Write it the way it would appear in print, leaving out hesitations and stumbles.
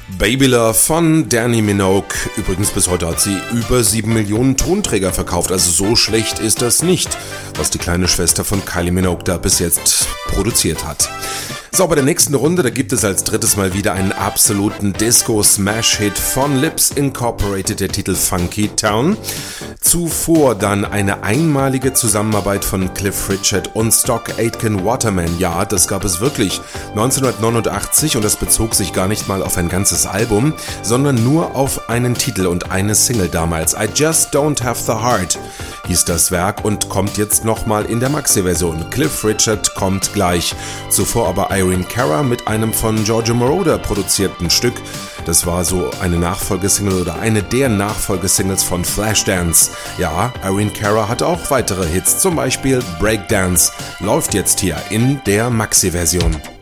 Baby Love von Dannii Minogue. Übrigens bis heute hat sie über 7 Millionen Tonträger verkauft, also so schlecht ist das nicht, was die kleine Schwester von Kylie Minogue da bis jetzt produziert hat. So, bei der nächsten Runde, da gibt es als drittes Mal wieder einen absoluten Disco-Smash-Hit von Lips Incorporated, der Titel Funky Town. Zuvor dann eine einmalige Zusammenarbeit von Cliff Richard und Stock Aitken Waterman. Ja, das gab es wirklich 1989 und das bezog sich gar nicht mal auf ein ganzes Album, sondern nur auf einen Titel und eine Single damals. I Just Don't Have the Heart hieß das Werk und kommt jetzt nochmal in der Maxi-Version. Cliff Richard kommt gleich. Zuvor aber Irene Cara mit einem von Giorgio Moroder produzierten Stück. Das war so eine Nachfolgesingle oder eine der Nachfolgesingles von Flashdance. Ja, Irene Cara hat auch weitere Hits, zum Beispiel Breakdance. Läuft jetzt hier in der Maxi-Version.